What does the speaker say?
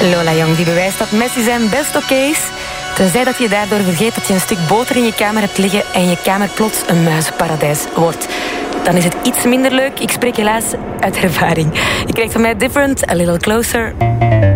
Lola Young die bewijst dat Messi zijn best oké is. Tenzij dat je daardoor vergeet dat je een stuk boter in je kamer hebt liggen en je kamer plots een muizenparadijs wordt. Dan is het iets minder leuk. Ik spreek helaas uit ervaring. Je krijgt van mij Different, A Little Closer.